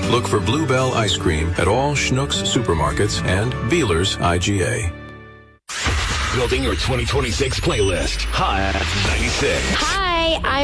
Look for Bluebell ice cream at all Schnucks supermarkets and Beeler's IGA. Building your 2026 playlist. Hot 96. Hi, I'm